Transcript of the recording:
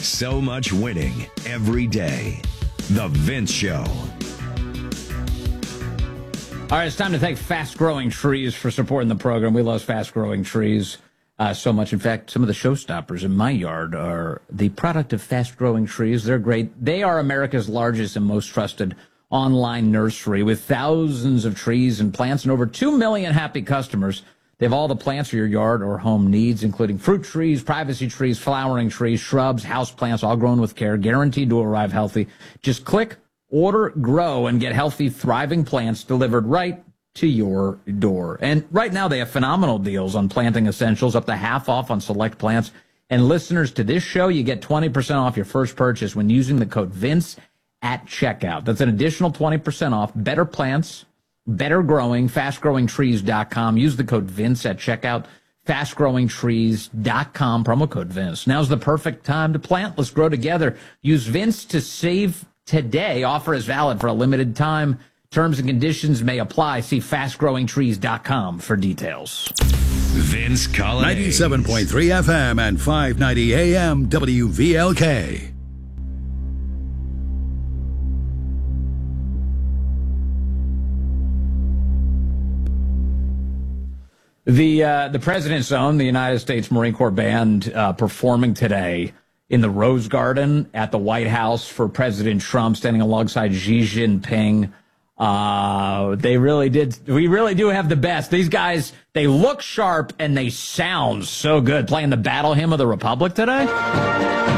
So much winning every day. The Vince Show. All right, it's time to thank Fast Growing Trees for supporting the program. We love Fast Growing Trees so much. In fact, some of the showstoppers in my yard are the product of Fast Growing Trees. They're great. They are America's largest and most trusted online nursery with thousands of trees and plants and over 2 million happy customers. They have all the plants your yard or home needs, including fruit trees, privacy trees, flowering trees, shrubs, house plants, all grown with care, guaranteed to arrive healthy. Just click, order, grow, and get healthy, thriving plants delivered right to your door. And right now they have phenomenal deals on planting essentials, up to half off on select plants. And listeners to this show, you get 20% off your first purchase when using the code Vince at checkout. That's an additional 20% off. Better plants, better growing, fastgrowingtrees.com. Use the code Vince at checkout. Fastgrowingtrees.com, promo code Vince. Now's the perfect time to plant. Let's grow together. Use Vince to save today. Offer is valid for a limited time. Terms and conditions may apply. See fastgrowingtrees.com for details. Vince Collins. 97.3 FM and 590 AM WVLK. The President's Own, the United States Marine Corps Band, performing today in the Rose Garden at the White House for President Trump, standing alongside Xi Jinping. We really do have the best. These guys, they look sharp and they sound so good. Playing the Battle Hymn of the Republic today.